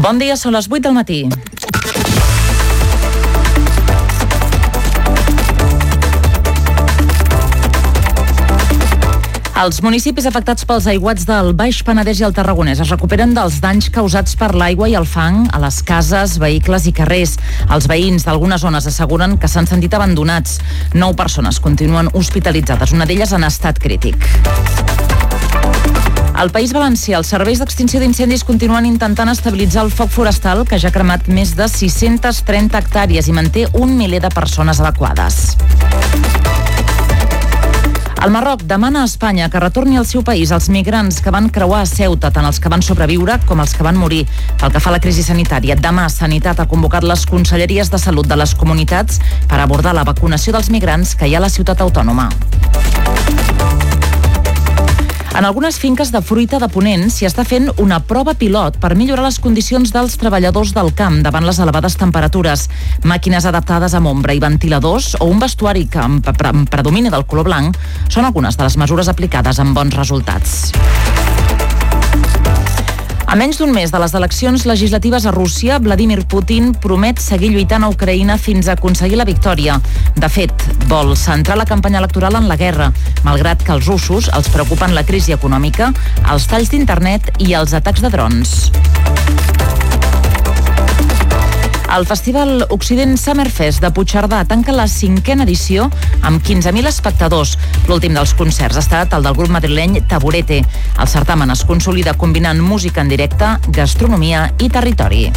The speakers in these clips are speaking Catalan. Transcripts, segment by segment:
Bon dia, són les 8 del matí. Els municipis afectats pels aiguats del Baix Penedès i el Tarragonès es recuperen dels danys causats per l'aigua i el fang a les cases, vehicles i carrers. Els veïns d'algunes zones asseguren que s'han sentit abandonats. 9 persones continuen hospitalitzades, una d'elles en estat crític. Al País Valencià, els serveis d'extinció d'incendis continuen intentant estabilitzar el foc forestal que ja ha cremat més de 630 hectàrees i manté 1 miler de persones evacuades. El Marroc demana a Espanya que retorni al seu país els migrants que van creuar a Ceuta, tant els que van sobreviure com els que van morir. Pel que fa a la crisi sanitària, demà Sanitat ha convocat les conselleries de salut de les comunitats per abordar la vacunació dels migrants que hi ha a la ciutat autònoma. En algunes finques de fruita de Ponent s'hi està fent una prova pilot per millorar les condicions dels treballadors del camp davant les elevades temperatures. Màquines adaptades amb ombra i ventiladors o un vestuari que amb predomini del color blanc són algunes de les mesures aplicades amb bons resultats. A menys d'un mes de les eleccions legislatives a Rússia, Vladimir Putin promet seguir lluitant a Ucraïna fins a aconseguir la victòria. De fet, vol centrar la campanya electoral en la guerra, malgrat que als russos els preocupen la crisi econòmica, els talls d'internet i els atacs de drons. El Festival Occident Summerfest de Puigcerdà tanca la 5a edició amb 15.000 espectadors. L'últim dels concerts ha estat el del grup madrileny Taburete. El certamen es consolida combinant música en directe, gastronomia i territori.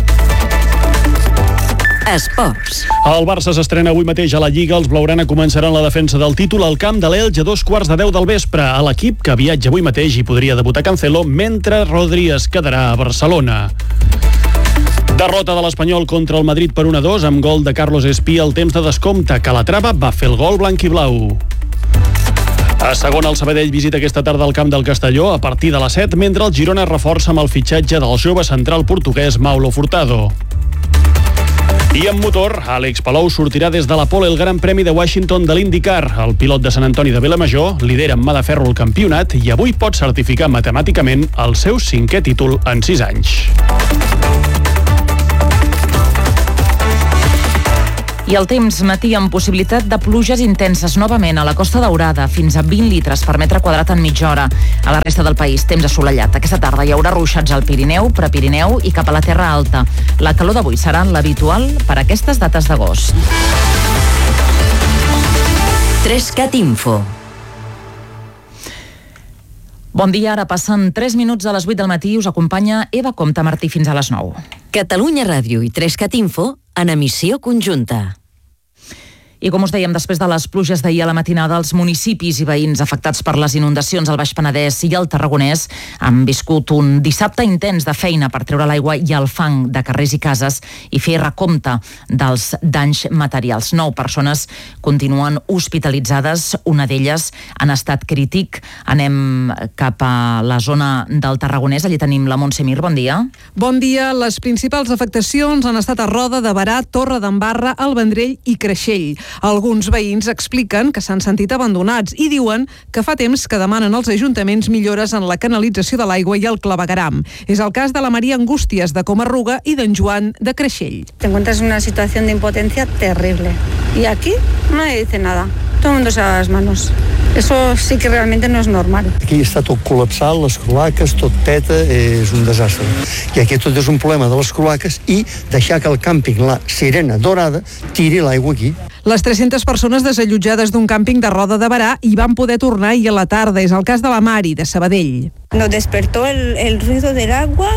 Esports. El Barça s'estrena avui mateix a la Lliga. Els blaugrana començaran la defensa del títol al camp de l'Elx a 2:15 del vespre. A l'equip que viatja avui mateix hi podria debutar Cancelo, mentre Rodri es quedarà a Barcelona. Derrota de l'Espanyol contra el Madrid per 1-2 amb gol de Carlos Espí al temps de descompte. Calatrava va fer el gol blanc-i-blau. A segona, el Sabadell visita aquesta tarda al camp del Castelló a partir de les 7, mentre el Girona es reforça amb el fitxatge del jove central portuguès Paulo Furtado. I en motor, Àlex Palou sortirà des de la pole el Gran Premi de Washington de l'IndyCar. El pilot de Sant Antoni de Vilamajor lidera amb mà de ferro el campionat i avui pot certificar matemàticament el seu 5è títol en 6 anys. I el temps, matí amb possibilitat de pluges intenses novament a la Costa Daurada, fins a 20 litres per metre quadrat en mitja hora. A la resta del país, temps assolellat. Aquesta tarda hi haurà ruixats al Pirineu, Prepirineu i cap a la Terra Alta. La calor d'avui serà l'habitual per a aquestes dates d'agost. 3CAT Info. Bon dia, ara passen 3 minuts a les 8 del matí. Us acompanya Eva Comte Martí fins a les 9. Catalunya Ràdio i 3CAT Info en emissió conjunta. I com us dèiem, després de les pluges d'ahir a la matinada, els municipis i veïns afectats per les inundacions al Baix Penedès i al Tarragonès han viscut un dissabte intens de feina per treure l'aigua i el fang de carrers i cases i fer recompte dels danys materials. 9 persones continuen hospitalitzades, una d'elles en estat crític. Anem cap a la zona del Tarragonès. Allí tenim la Montse Mir. Bon dia. Bon dia. Les principals afectacions han estat a Roda de Berà, Torre d'Embarra, el Vendrell i Creixell. Alguns veïns expliquen que s'han sentit abandonats i diuen que fa temps que demanen als ajuntaments millores en la canalització de l'aigua i el clavegueram. És el cas de la Maria Angústies de Comarruga i d'en Joan de Creixell. Te encuentras en una situación de impotencia terrible y aquí nadie dice nada. Todo el mundo se da las manos. Eso sí que realmente no és normal. Aquí està tot col·lapsat, les cloaques, tot peta, és un desastre. I aquí tot és un problema de les cloaques i deixar que el càmping, la Sirena Dorada, tiri l'aigua aquí. Les 300 persones desallotjades d'un càmping de Roda de Berà hi van poder tornar ahir a la tarda. És el cas de la Mari, de Sabadell. Nos despertó el ruido del agua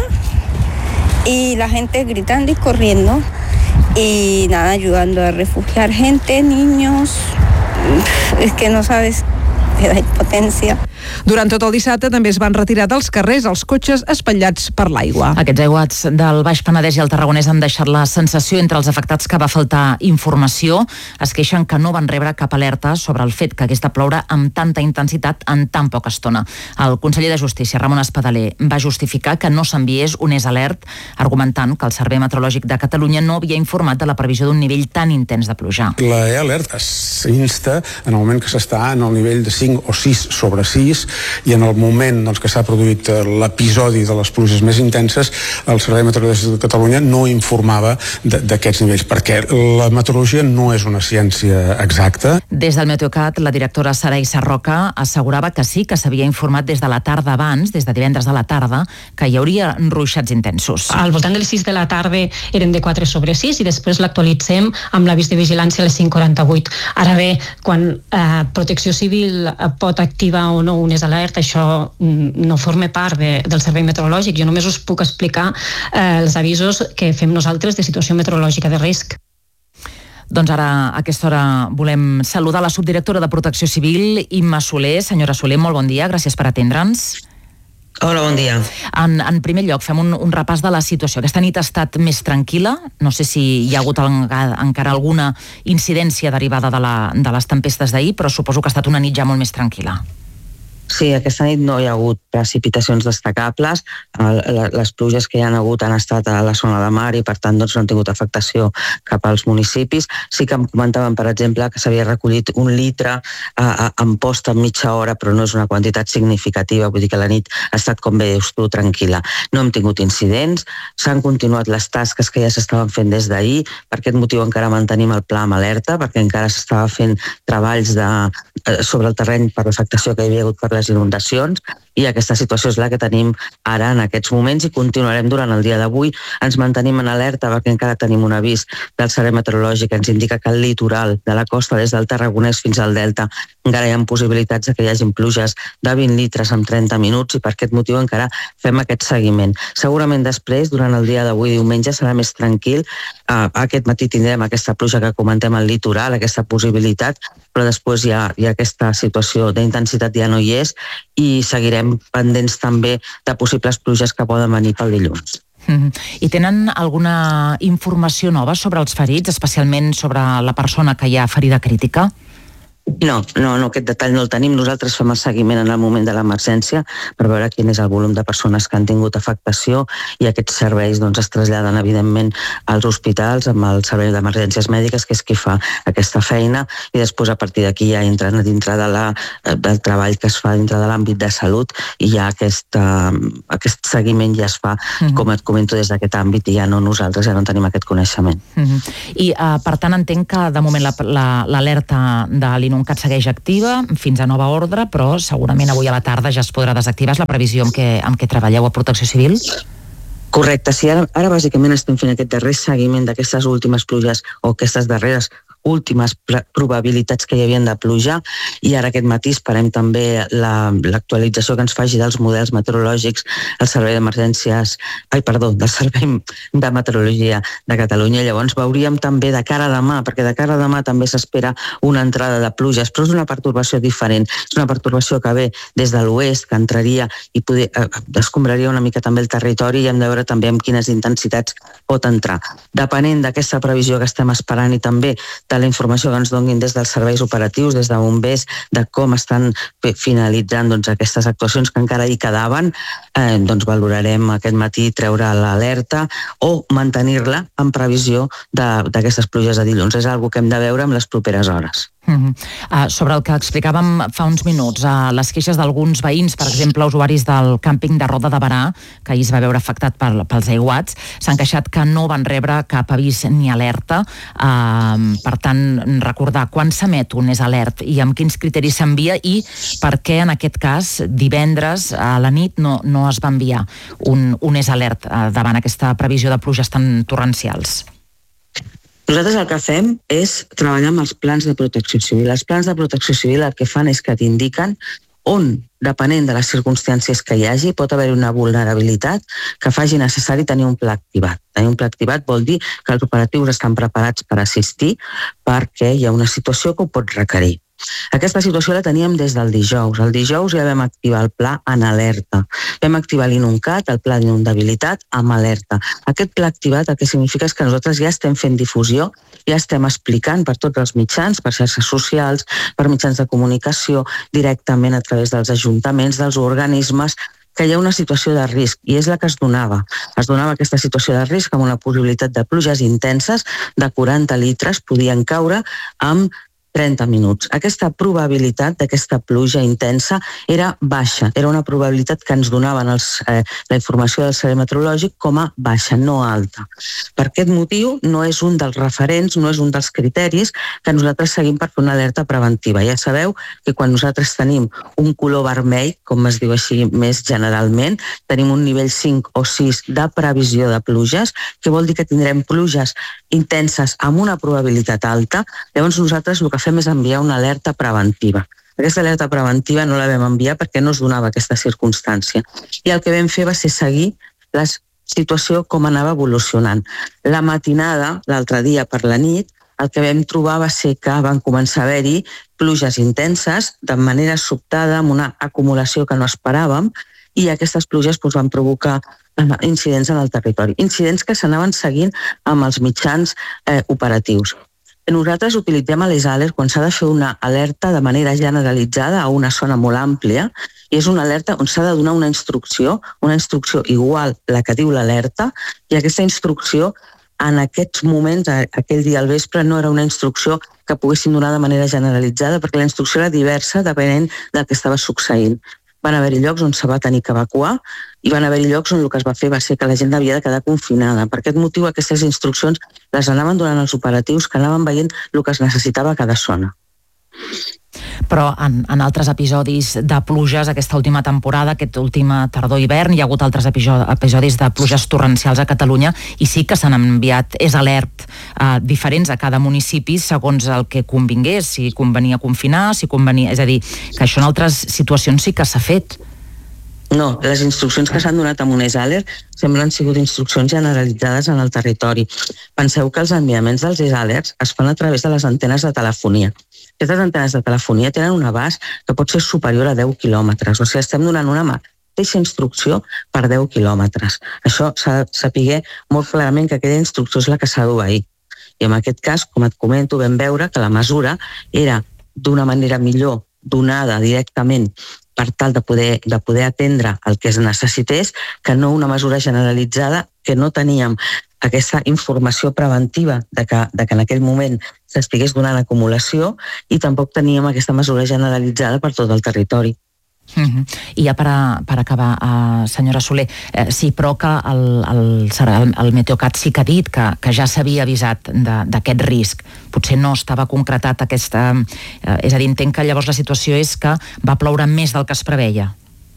y la gente gritando y corriendo. Y nada, ayudando a refugiar gente, niños. Es que no sabes, te da impotencia. Durant tot el dissabte també es van retirar dels carrers els cotxes espatllats per l'aigua. Aquests aiguats del Baix Penedès i el Tarragonès han deixat la sensació entre els afectats que va faltar informació. Es queixen que no van rebre cap alerta sobre el fet que hagués de ploure amb tanta intensitat en tan poca estona. El conseller de Justícia, Ramon Espadaler, va justificar que no s'enviés un alert, argumentant que el Servei Meteorològic de Catalunya no havia informat de la previsió d'un nivell tan intens de pluja. La alert s'insta en el moment que s'està en el nivell de 5 o 6 sobre 6 i en el moment que s'ha produït l'episodi de les pluges més intenses, el Servei Meteorològic de Catalunya no informava d'aquests nivells, perquè la meteorologia no és una ciència exacta. Des del Meteocat, la directora Saray Sarroca assegurava que sí que s'havia informat des de la tarda abans, des de divendres a la tarda, que hi hauria ruixats intensos. Al voltant de les 6 de la tarda eren de 4/6 i després l'actualitzem amb l'avís de vigilància a les 5:48. Ara bé, quan Protecció Civil pot activar o no unes alerta, això no forma part del Servei Meteorològic. Jo només us puc explicar els avisos que fem nosaltres de situació meteorològica de risc. Doncs ara, a aquesta hora, volem saludar la subdirectora de Protecció Civil, Imma Soler. Senyora Soler, molt bon dia, gràcies per atendre'ns. Hola, bon dia. En primer lloc, fem un repàs de la situació. Aquesta nit ha estat més tranquil·la? No sé si hi ha hagut encara alguna incidència derivada de les tempestes d'ahir, però suposo que ha estat una nit ja molt més tranquil·la. Sí, aquesta nit no hi ha hagut precipitacions destacables. Les pluges que hi han hagut han estat a la zona de mar i, per tant, no han tingut afectació cap als municipis. Sí que em comentaven, per exemple, que s'havia recollit 1 litre en posta en mitja hora, però no és una quantitat significativa, vull dir que la nit ha estat, com bé dius tu, tranquil·la. No hem tingut incidents, s'han continuat les tasques que ja s'estaven fent des d'ahir. Per aquest motiu encara mantenim el pla amb alerta, perquè encara s'estava fent treballs sobre el terreny per l'afectació que hi havia hagut per les inundacions, i aquesta situació és la que tenim ara en aquests moments i continuarem durant el dia d'avui. Ens mantenim en alerta perquè encara tenim un avís del Servei Meteorològic que ens indica que al litoral de la costa, des del Tarragonès fins al Delta, encara hi ha possibilitats que hi hagin pluges de 20 litres en 30 minuts i per aquest motiu encara fem aquest seguiment. Segurament després, durant el dia d'avui, diumenge, serà més tranquil. Aquest matí tindrem aquesta pluja que comentem al litoral, aquesta possibilitat, però després ja aquesta situació d'intensitat ja no hi és i seguirem pendents també de possibles pluges que poden venir pel dilluns. I tenen alguna informació nova sobre els ferits, especialment sobre la persona que hi ha ferida crítica? No, aquest detall no el tenim. Nosaltres fem el seguiment en el moment de l'emergència per veure quin és el volum de persones que han tingut afectació i aquests serveis es traslladen evidentment als hospitals amb el servei d'emergències mèdiques, que és qui fa aquesta feina, i després a partir d'aquí ja entren dintre del treball que es fa dintre de l'àmbit de salut i ja aquest seguiment ja es fa, com et comento, des d'aquest àmbit i ja no nosaltres, ja no tenim aquest coneixement. I per tant entenc que de moment l'alerta de l'INUNCAT segueix activa fins a nova ordre, però segurament avui a la tarda ja es podrà desactivar. És la previsió amb què treballeu a Protecció Civil? Correcte, sí, ara bàsicament estem fent aquest darrer seguiment d'aquestes últimes pluges o aquestes darreres últimes probabilitats que hi havien de pluja, i ara aquest matí esperem també l'actualització que ens faci dels models meteorològics del Servei del Servei de Meteorologia de Catalunya. Llavors veuríem també de cara a demà, perquè de cara a demà també s'espera una entrada de pluges, però és una pertorbació diferent, és una pertorbació que ve des de l'oest, que entraria i escombraria una mica també el territori, i hem de veure també amb quines intensitats pot entrar. Depenent d'aquesta previsió que estem esperant i també de la informació que ens donin des dels serveis operatius, des de bombers, de com estan finalitzant aquestes actuacions que encara hi quedaven, valorarem aquest matí treure l'alerta o mantenir-la en previsió d'aquestes pluges de dilluns. És una cosa que hem de veure en les properes hores. Sobre el que explicàvem fa uns minuts, les queixes d'alguns veïns, per exemple, usuaris del càmping de Roda de Berà, que ahir es va veure afectat pels aiguats, s'han queixat que no van rebre cap avís ni alerta. Per tant, recordar quan s'emet un és alert i amb quins criteris s'envia i per què en aquest cas divendres a la nit no es va enviar un és alert davant aquesta previsió de pluges tan torrencials. Nosaltres el que fem és treballar amb els plans de protecció civil. Els plans de protecció civil el que fan és que t'indiquen on, depenent de les circumstàncies que hi hagi, pot haver una vulnerabilitat que faci necessari tenir un pla activat. Tenir un pla activat vol dir que els operatius estan preparats per assistir perquè hi ha una situació que ho pot requerir. Aquesta situació la teníem des del dijous. El dijous ja vam activar el pla en alerta. Vam activar l'INUNCAT, el pla d'inundabilitat, amb alerta. Aquest pla activat el que significa és que nosaltres ja estem fent difusió, ja estem explicant per tots els mitjans, per xarxes socials, per mitjans de comunicació, directament a través dels ajuntaments, dels organismes, que hi ha una situació de risc, i és la que es donava. Es donava aquesta situació de risc amb una possibilitat de pluges intenses de 40 litres, podien caure amb 30 minuts. Aquesta probabilitat d'aquesta pluja intensa era baixa, era una probabilitat que ens donaven la informació del Servei Meteorològic com a baixa, no alta. Per aquest motiu no és un dels referents, no és un dels criteris que nosaltres seguim per fer una alerta preventiva. Ja sabeu que quan nosaltres tenim un color vermell, com es diu així més generalment, tenim un nivell 5 o 6 de previsió de pluges, que vol dir que tindrem pluges intenses amb una probabilitat alta. Llavors nosaltres el que fem és enviar una alerta preventiva. Aquesta alerta preventiva no la vam enviar perquè no es donava aquesta circumstància. I el que vam fer va ser seguir la situació com anava evolucionant. La matinada, l'altre dia per la nit, el que vam trobar va ser que van començar a haver-hi pluges intenses de manera sobtada, amb una acumulació que no esperàvem, i aquestes pluges van provocar incidents en el territori. Incidents que s'anaven seguint amb els mitjans operatius. Nosaltres utilitzem les ALERT quan s'ha de fer una alerta de manera generalitzada a una zona molt àmplia, i és una alerta on s'ha de donar una instrucció igual la que diu l'alerta, i aquesta instrucció en aquests moments, aquell dia al vespre, no era una instrucció que poguessin donar de manera generalitzada, perquè la instrucció era diversa depenent del que estava succeint. Van haver-hi llocs on se va tenir que evacuar i van haver-hi llocs on el que es va fer va ser que la gent havia de quedar confinada. Per aquest motiu, aquestes instruccions les anaven donant els operatius, que anaven veient el que es necessitava a cada zona. Però en altres episodis de pluges, aquesta última temporada, aquest últim tardor-hivern, hi ha hagut altres episodis de pluges torrencials a Catalunya, i sí que s'han enviat alert diferents a cada municipi segons el que convingués, si convenia confinar, si convenia... És a dir, que això en altres situacions sí que s'ha fet. No, les instruccions que s'han donat amb unes ALERT semblen sigut instruccions generalitzades en el territori. Penseu que els enviaments dels ALERTs es fan a través de les antenes de telefonia. Aquestes antenes de telefonia tenen un abast que pot ser superior a 10 quilòmetres. O sigui, estem donant una mateixa instrucció per 10 quilòmetres. Això s'ha de saber molt clarament que aquella instrucció és la que s'ha d'obeir. I en aquest cas, com et comento, vam veure que la mesura era d'una manera millor donada directament per tal de poder atendre el que es necessités, que no una mesura generalitzada, que no teníem aquesta informació preventiva de que en aquell moment s'estigués donant acumulació, i tampoc teníem aquesta mesura generalitzada per tot el territori. I ja per acabar, senyora Soler, sí, però que el Meteocat sí que ha dit que ja s'havia avisat d'aquest risc. Potser no estava concretat aquesta... És a dir, entenc que llavors la situació és que va ploure més del que es preveia.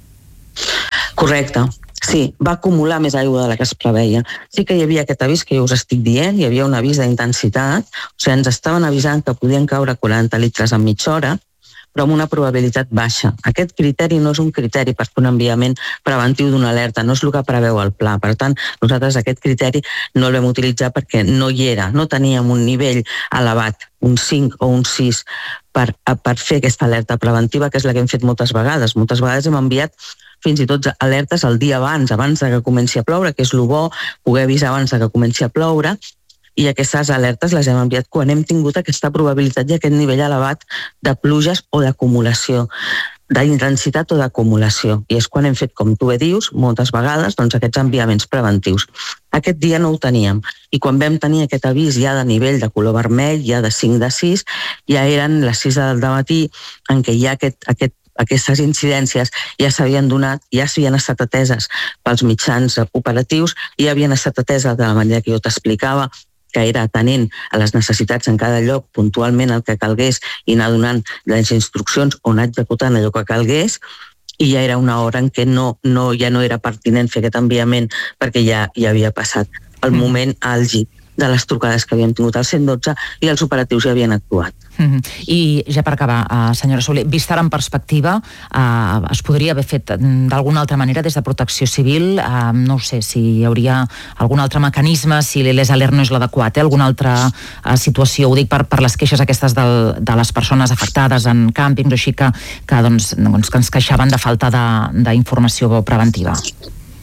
Correcte. Sí, va acumular més aigua de la que es preveia. Sí que hi havia aquest avís que jo us estic dient, hi havia un avís d'intensitat, o sigui, ens estaven avisant que podien caure 40 litres en mitja hora, però amb una probabilitat baixa. Aquest criteri no és un criteri per fer un enviament preventiu d'una alerta, no és el que preveu el pla. Per tant, nosaltres aquest criteri no el vam utilitzar perquè no hi era, no teníem un nivell elevat, un 5 o un 6, per fer aquesta alerta preventiva, que és la que hem fet moltes vegades. Moltes vegades hem enviat fins i tot alertes el dia abans de que comenci a ploure, que és el bo, poder avisar abans de que comenci a ploure, i aquestes alertes les hem enviat quan hem tingut aquesta probabilitat i aquest nivell elevat de pluges o d'acumulació, d'intensitat o d'acumulació. I és quan hem fet, com tu bé dius, moltes vegades, aquests enviaments preventius. Aquest dia no ho teníem, i quan vam tenir aquest avís ja de nivell de color vermell, ja de 5 de 6, ja eren les 6 del matí, en què ja aquestes incidències ja s'havien donat, ja s'havien estat ateses pels mitjans operatius, i havien estat ateses de la manera que jo t'explicava, que era atenent a les necessitats en cada lloc, puntualment el que calgués, i anar donant les instruccions o anar executant allò que calgués, i ja era una hora en què ja no era pertinent fer aquest enviament perquè ja havia passat el moment àlgid de les trucades que havíem tingut al 112 i els operatius ja havien actuat. I ja per acabar, senyora Soler, vist ara en perspectiva, es podria haver fet d'alguna altra manera des de Protecció Civil? No sé si hi hauria algun altre mecanisme, si les ALERT no és l'adequat, alguna altra situació, ho dic per les queixes aquestes de les persones afectades en càmpings, així que ens queixaven de falta d'informació preventiva.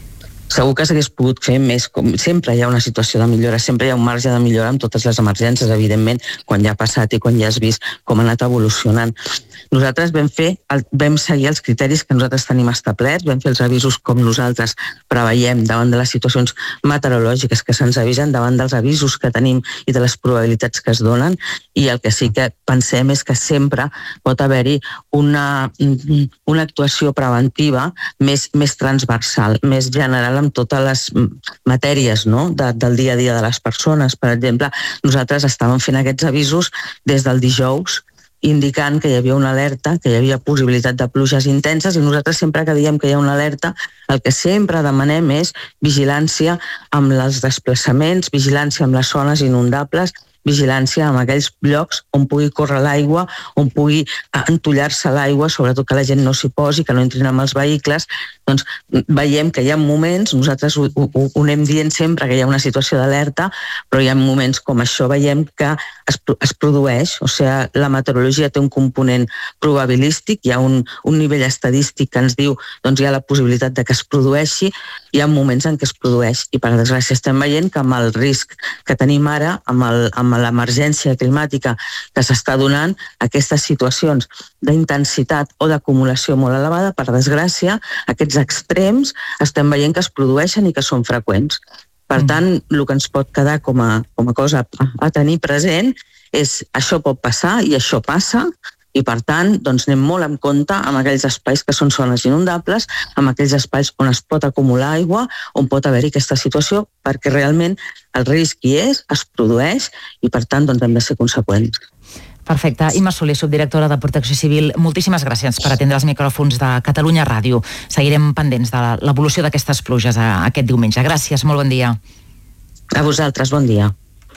segur que s'hagués pogut fer més. Sempre hi ha una situació de millora, sempre hi ha un marge de millora amb totes les emergències, evidentment, quan ja ha passat i quan ja has vist com ha anat evolucionant. Nosaltres vam seguir els criteris que nosaltres tenim establerts, vam fer els avisos com nosaltres preveiem davant de les situacions meteorològiques que se'ns avisen, davant dels avisos que tenim i de les probabilitats que es donen, i el que sí que pensem és que sempre pot haver-hi una actuació preventiva més transversal, més general amb totes les matèries, no?, del dia a dia de les persones. Per exemple, nosaltres estàvem fent aquests avisos des del dijous, indicant que hi havia una alerta, que hi havia possibilitat de pluges intenses, i nosaltres sempre que diem que hi ha una alerta, el que sempre demanem és vigilància amb els desplaçaments, vigilància amb les zones inundables, vigilància en aquells llocs on pugui córrer l'aigua, on pugui entollar-se l'aigua, sobretot que la gent no s'hi posi, que no entrin amb els vehicles. Doncs veiem que hi ha moments, nosaltres ho anem dient sempre que hi ha una situació d'alerta, però hi ha moments com això, veiem que es produeix, o sigui, la meteorologia té un component probabilístic, hi ha un nivell estadístic que ens diu doncs hi ha la possibilitat de que es produeixi, hi ha moments en què es produeix, i per desgràcia estem veient que amb el risc que tenim ara, amb l'emergència climàtica que s'està donant, aquestes situacions d'intensitat o d'acumulació molt elevada, per desgràcia, aquests extrems estem veient que es produeixen i que són freqüents. Per tant, el que ens pot quedar com a cosa a tenir present és això pot passar i això passa, i per tant doncs anem molt en compte amb aquells espais que són zones inundables, amb aquells espais on es pot acumular aigua, on pot haver-hi aquesta situació, perquè realment el risc hi és, es produeix, i per tant doncs hem de ser conseqüents. Perfecte. Imma Soler, subdirectora de Protecció Civil, moltíssimes gràcies per atendre els micròfons de Catalunya Ràdio. Seguirem pendents de l'evolució d'aquestes pluges aquest diumenge. Gràcies, molt bon dia. A vosaltres, bon dia.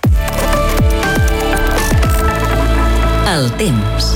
El temps.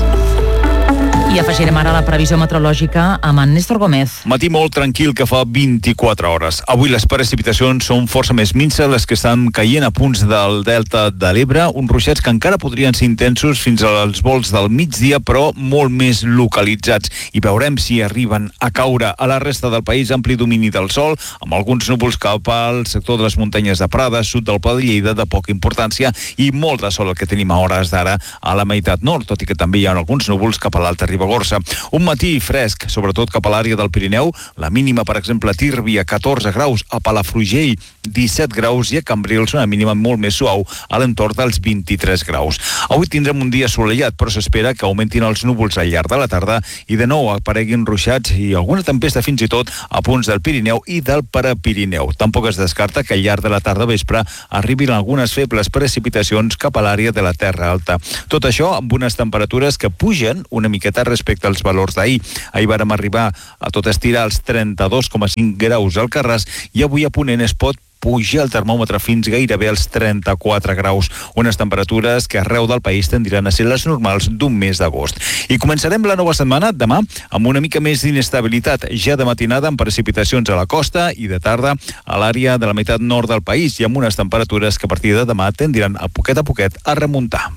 I afegirem ara la previsió meteorològica amb en Néstor Gómez. Matí molt tranquil que fa 24 hores. Avui les precipitacions són força més minses, les que estan caient a punts del delta de l'Ebre, uns ruixats que encara podrien ser intensos fins als volts del migdia, però molt més localitzats. I veurem si arriben a caure a la resta del país. Ampli domini del sol, amb alguns núvols cap al sector de les muntanyes de Prada, sud del Pla de Lleida, de poca importància, i molt de sol el que tenim a hores d'ara a la meitat nord, tot i que també hi ha alguns núvols cap a l'Alta Ribagorça. Un matí fresc, sobretot cap a l'àrea del Pirineu. La mínima, per exemple, a Tírvia, 14 graus, a Palafrugell, 17 graus, i a Cambrils una mínima molt més suau, a l'entorn dels 23 graus. Avui tindrem un dia assolellat, però s'espera que augmentin els núvols al llarg de la tarda i de nou apareguin ruixats i alguna tempesta fins i tot a punts del Pirineu i del Parapirineu. Tampoc es descarta que al llarg de la tarda vespre arribin algunes febles precipitacions cap a l'àrea de la Terra Alta. Tot això amb unes temperatures que pugen una miqueta respecte als valors d'ahir. Ahir vàrem arribar a tot estirar als 32,5 graus al Carràs i avui a Ponent es pot puja el termòmetre fins gairebé als 34 graus, unes temperatures que arreu del país tendran a ser les normals d'un mes d'agost. I començarem la nova setmana demà amb una mica més d'inestabilitat, ja de matinada amb precipitacions a la costa i de tarda a l'àrea de la meitat nord del país i amb unes temperatures que a partir de demà tendran a poquet a remuntar.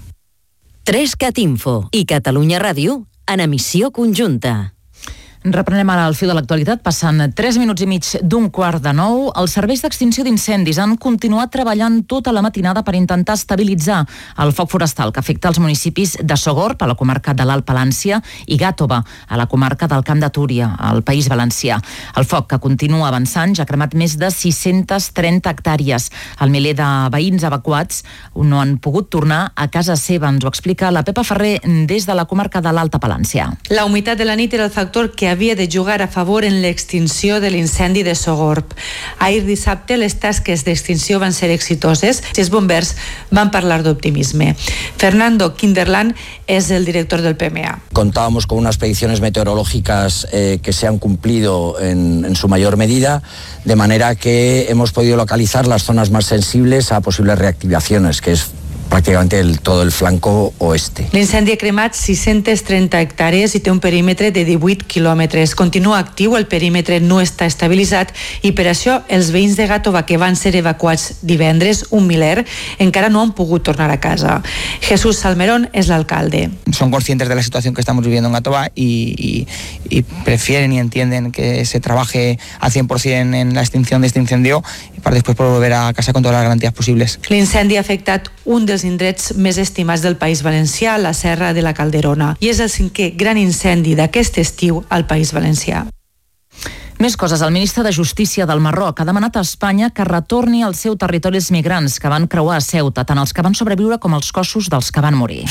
3CAT Info i Catalunya Ràdio en emissió conjunta. Reprenem ara el fil de l'actualitat. Passant 3 minuts i mig d'un quart de 9, els serveis d'extinció d'incendis han continuat treballant tota la matinada per intentar estabilitzar el foc forestal que afecta els municipis de Sogorb, a la comarca de l'Alt Palància, i Gàtova, a la comarca del Camp de Túria, al País Valencià. El foc, que continua avançant, ja ha cremat més de 630 hectàrees. El miler de veïns evacuats no han pogut tornar a casa seva. Ens ho explica la Pepa Ferrer des de la comarca de l'Alta Palància. La humitat de la nit era el factor que havia de jugar a favor en l'extinció de l'incendi de Sogorb. Ahir dissabte les tasques d'extinció van ser exitoses i els bombers van parlar d'optimisme. Fernando Kinderland es el director del PMA. Contábamos con unas predicciones meteorológicas que se han cumplido en su mayor medida, de manera que hemos podido localizar las zonas más sensibles a posibles reactivaciones, que es prácticamente todo el flanco oeste. L'incendi ha cremat 630 hectàrees i té un perímetre de 18 quilòmetres. Continua actiu, el perímetre no està estabilitzat i per això els veïns de Gàtova que van ser evacuats divendres, un miler, encara no han pogut tornar a casa. Jesús Salmerón és l'alcalde. Son conscientes de la situación que estamos viviendo en Gàtova y prefieren y entienden que se trabaje al 100% en la extinción de este incendio para después poder volver a casa con todas las garantías posibles. L'incendi ha afectat un dels indrets més estimats del País Valencià, la Serra de la Calderona, i és el 5è gran incendi d'aquest estiu al País Valencià. Més coses. El ministre de Justícia del Marroc ha demanat a Espanya que retorni al seu territori els migrants que van creuar a Ceuta, tant els que van sobreviure com els cossos dels que van morir.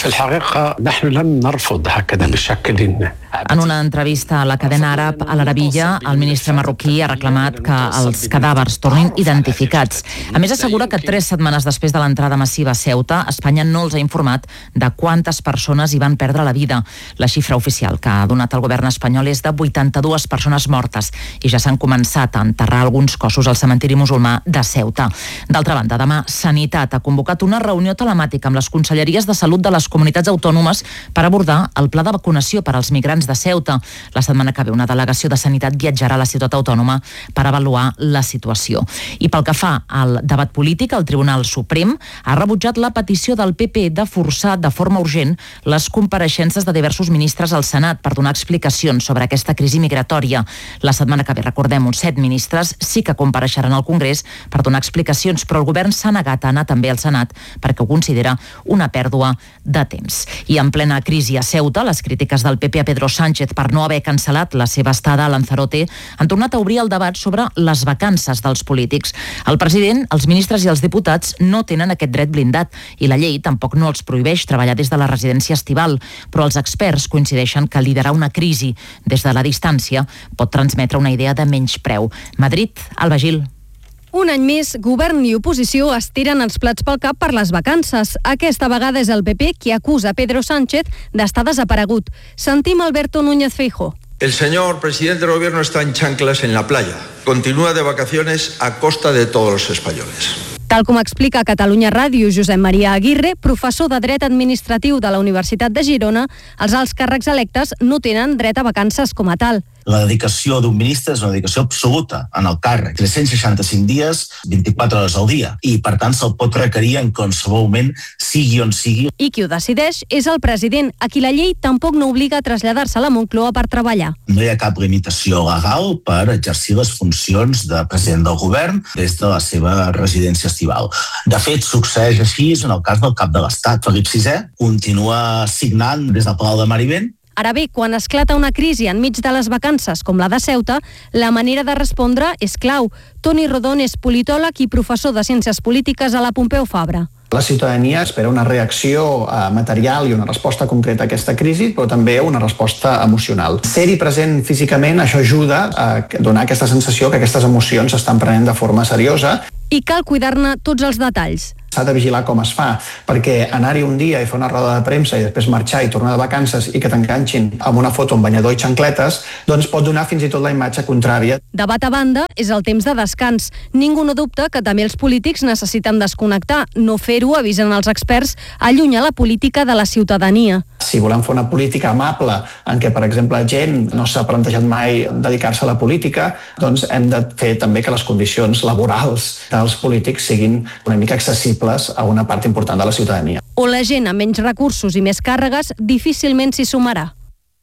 En una entrevista a la cadena àrab a l'Arabilla, el ministre marroquí ha reclamat que els cadàvers tornin identificats. A més, assegura que 3 setmanes després de l'entrada massiva a Ceuta, Espanya no els ha informat de quantes persones hi van perdre la vida. La xifra oficial que ha donat el govern espanyol és de 82 persones mortes i ja s'han començat a enterrar alguns cossos al cementiri musulmà de Ceuta. D'altra banda, demà Sanitat ha convocat una reunió telemàtica amb les conselleries de salut de les comunitats autònomes per abordar el pla de vacunació per als migrants de Ceuta. La setmana que ve una delegació de Sanitat viatjarà a la ciutat autònoma per avaluar la situació. I pel que fa al debat polític, el Tribunal Suprem ha rebutjat la petició del PP de forçar de forma urgent les compareixences de diversos ministres al Senat per donar explicacions sobre aquesta crisi migratòria. La setmana que ve, recordem, uns 7 ministres sí que compareixeran al Congrés per donar explicacions, però el govern s'ha negat a anar també al Senat perquè ho considera una pèrdua de temps. I en plena crisi a Ceuta, les crítiques del PP a Pedro Sánchez per no haver cancel·lat la seva estada a Lanzarote han tornat a obrir el debat sobre les vacances dels polítics. El president, els ministres i els diputats no tenen aquest dret blindat i la llei tampoc no els prohibeix treballar des de la residència estival, però els experts coincideixen que liderar una crisi des de la distància pot transmetre una idea de menyspreu. Madrid, Alba Gil. Un any més, govern i oposició es tiren els plats pel cap per les vacances. Aquesta vegada és el PP qui acusa Pedro Sánchez d'estar desaparegut. Sentim Alberto Núñez Feijóo. El señor presidente del gobierno está en chanclas en la playa. Continúa de vacaciones a costa de todos los españoles. Tal com explica a Catalunya Ràdio Josep Maria Aguirre, professor de Dret Administratiu de la Universitat de Girona, els alts càrrecs electes no tenen dret a vacances com a tal. La dedicació d'un ministre és una dedicació absoluta en el càrrec. 365 dies, 24 hores al dia. I, per tant, se'l pot requerir en qualsevol moment, sigui on sigui. I qui ho decideix és el president, a qui la llei tampoc no obliga a traslladar-se a la Moncloa per treballar. No hi ha cap limitació legal per exercir les funcions de president del govern des de la seva residència estival. De fet, succeeix així en el cas del cap de l'Estat. Felip VI continua signant des del Palau de Mar i Vent. Ara bé, quan esclata una crisi enmig de les vacances com la de Ceuta, la manera de respondre és clau. Toni Rodon és politòleg i professor de Ciències Polítiques a la Pompeu Fabra. La ciutadania espera una reacció material i una resposta concreta a aquesta crisi, però també una resposta emocional. Ser-hi present físicament, això ajuda a donar aquesta sensació que aquestes emocions s'estan prenent de forma seriosa. I cal cuidar-ne tots els detalls. S'ha de vigilar com es fa, perquè anar-hi un dia i fer una roda de premsa i després marxar i tornar de vacances i que t'enganxin amb una foto amb banyador i xancletes, doncs pot donar fins i tot la imatge contrària. Debat a banda, és el temps de descans. Ningú no dubta que també els polítics necessiten desconnectar. No fer-ho, avisen els experts, allunya la política de la ciutadania. Si volem fer una política amable en què, per exemple, gent no s'ha plantejat mai dedicar-se a la política, doncs hem de fer també que les condicions laborals dels polítics siguin una mica accessibles a una part important de la ciutadania. O la gent amb menys recursos i més càrregues difícilment s'hi sumarà.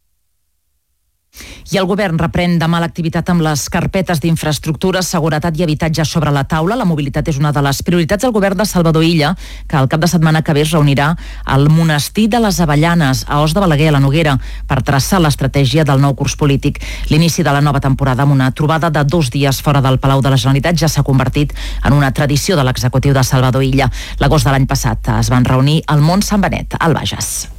I el govern reprèn demà l'activitat amb les carpetes d'infraestructures, seguretat i habitatge sobre la taula. La mobilitat és una de les prioritats del govern de Salvador Illa, que el cap de setmana que ve es reunirà al Monestir de les Avellanes, a Os de Balaguer, a la Noguera, per traçar l'estratègia del nou curs polític. L'inici de la nova temporada amb una trobada de 2 dies fora del Palau de la Generalitat ja s'ha convertit en una tradició de l'executiu de Salvador Illa. L'agost de l'any passat es van reunir al Mont Sant Benet, al Bages.